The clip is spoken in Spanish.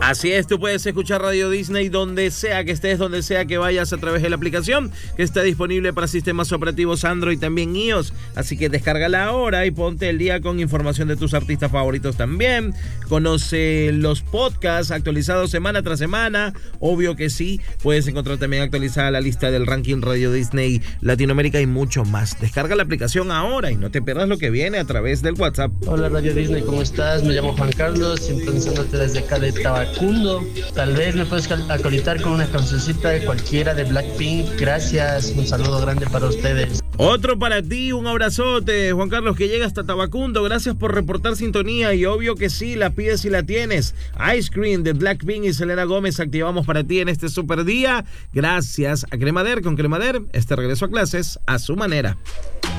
Así es, tú puedes escuchar Radio Disney donde sea que estés, donde sea que vayas a través de la aplicación que está disponible para sistemas operativos Android y también iOS. Así que descárgala ahora y ponte el día con información de tus artistas favoritos también. Conoce los podcasts actualizados semana tras semana. Obvio que sí, puedes encontrar también actualizada la lista del ranking Radio Disney Latinoamérica y mucho más. Descarga la aplicación ahora y no te pierdas lo que viene a través del WhatsApp. Hola Radio Disney, ¿cómo estás? Me llamo Juan Carlos, sintonizándote desde acá de Tabacundo. Tal vez me puedes acolitar con una cancioncita de cualquiera de Blackpink. Gracias, un saludo grande para ustedes. Otro para ti, un abrazote, Juan Carlos, que llega hasta Tabacundo. Gracias por reportar sintonía y obvio que sí, la pides y la tienes. Ice Cream de Blackpink y Selena Gómez activamos para ti en este super día. Gracias a Cremader. Con Cremader, este regreso a clases a su manera.